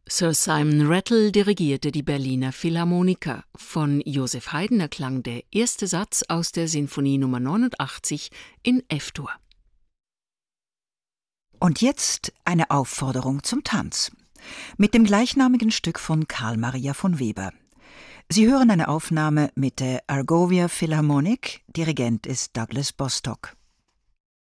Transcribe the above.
Sir Simon Rattle dirigierte die Berliner Philharmoniker. Von Joseph Haydn erklang der erste Satz aus der Sinfonie Nr. 89 in F-Dur. Und jetzt eine Aufforderung zum Tanz. Mit dem gleichnamigen Stück von Carl Maria von Weber. Sie hören eine Aufnahme mit der Argovia Philharmonic, Dirigent ist Douglas Bostock.